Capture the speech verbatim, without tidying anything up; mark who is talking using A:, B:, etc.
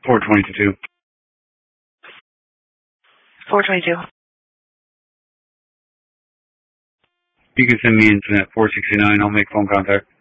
A: four twenty-two.
B: four twenty-two.
A: You can send me internet four sixty-nine. I'll make phone contact.